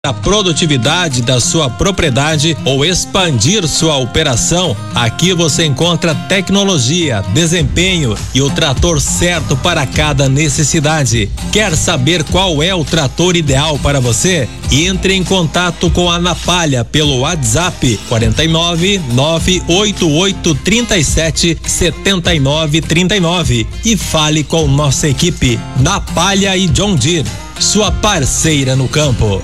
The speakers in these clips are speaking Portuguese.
A produtividade da sua propriedade ou expandir sua operação, aqui você encontra tecnologia, desempenho e o trator certo para cada necessidade. Quer saber qual é o trator ideal para você? Entre em contato com a Napalha pelo WhatsApp 49-98837-7939 e fale com nossa equipe. Napalha e John Deere, sua parceira no campo.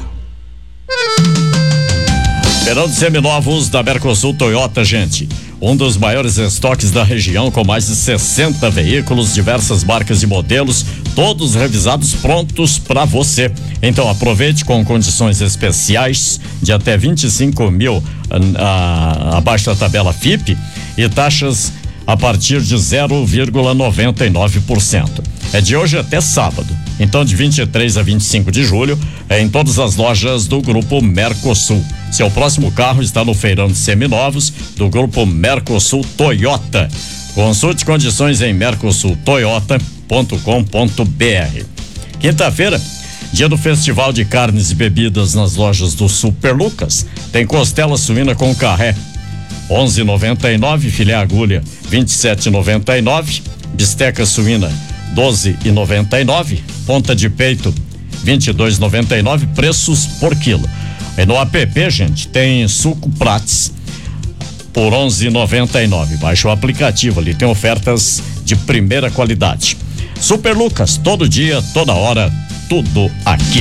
Verão de seminovos da Mercosul Toyota, gente. Um dos maiores estoques da região, com mais de 60 veículos, diversas marcas e modelos, todos revisados, prontos para você. Então aproveite com condições especiais de até 25 mil abaixo da tabela FIPE e taxas a partir de 0,99%. É de hoje até sábado. Então, de 23 a 25 de julho, é em todas as lojas do Grupo Mercosul. Seu próximo carro está no feirão de seminovos do Grupo Mercosul Toyota. Consulte condições em mercosultoyota.com.br. Quinta-feira, dia do Festival de Carnes e Bebidas nas lojas do Super Lucas. Tem costela suína com carré, 11,99, filé agulha, 27,99, bisteca suína, 12,99, ponta de peito, 22,99, preços por quilo. E no app, gente, tem suco Prats por 11,99. Baixa o aplicativo, ali tem ofertas de primeira qualidade. Super Lucas, todo dia, toda hora, tudo aqui.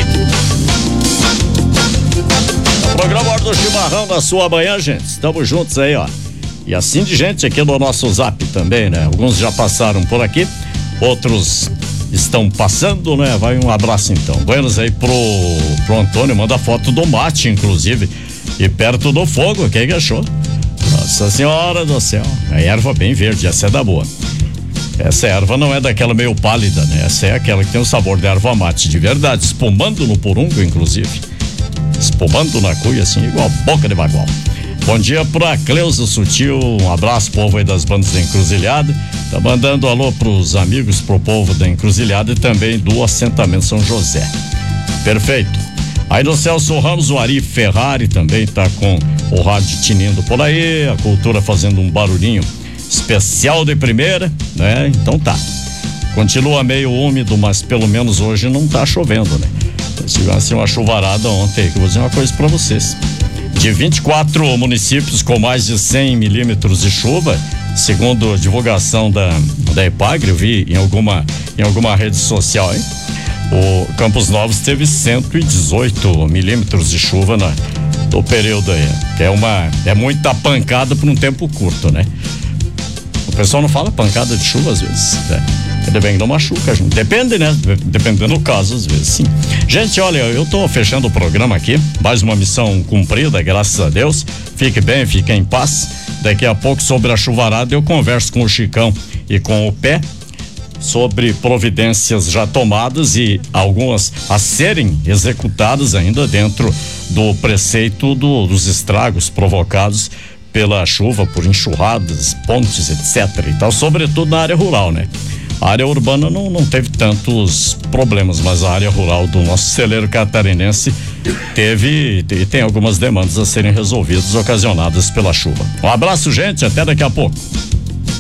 O programa Hora do Chimarrão na sua manhã, gente. Estamos juntos aí, ó. E assim de gente aqui no nosso Zap também, né? Alguns já passaram por aqui, outros estão passando, né? Vai um abraço então. Buenos aí pro Antônio, manda foto do mate, inclusive, e perto do fogo, o que achou? Nossa Senhora do céu, a erva bem verde, essa é da boa. Essa erva não é daquela meio pálida, né? Essa é aquela que tem o sabor de erva mate de verdade, espumando no porungo, inclusive. Espumando na cuia, assim, igual boca de bagual. Bom dia pra Cleusa Sutil, um abraço, povo aí das bandas da Encruzilhada. Tá mandando alô pros amigos, pro povo da Encruzilhada e também do assentamento São José. Perfeito. Aí no Celso Ramos, o Ari Ferrari também tá com o rádio tinindo por aí, a Cultura fazendo um barulhinho especial de primeira, né? Então tá. Continua meio úmido, mas pelo menos hoje não tá chovendo, né? Tivesse uma chuvarada ontem, que eu vou dizer uma coisa pra vocês. De 24 municípios com mais de 100 milímetros de chuva, segundo a divulgação da EPAGRE, eu vi em alguma rede social, hein? O Campos Novos teve 118 milímetros de chuva no período aí, que é muita pancada por um tempo curto, né? O pessoal não fala pancada de chuva às vezes, né? Ainda bem que não machuca, gente. Depende, né? Dependendo do caso, às vezes, sim. Gente, olha, eu tô fechando o programa aqui. Mais uma missão cumprida, graças a Deus. Fique bem, fique em paz. Daqui a pouco, sobre a chuvarada, eu converso com o Chicão e com o Pé sobre providências já tomadas e algumas a serem executadas ainda dentro do preceito dos estragos provocados pela chuva, por enxurradas, pontes, etc. e tal, sobretudo na área rural, né? A área urbana não teve tantos problemas, mas a área rural do nosso celeiro catarinense teve e tem algumas demandas a serem resolvidas, ocasionadas pela chuva. Um abraço, gente, até daqui a pouco.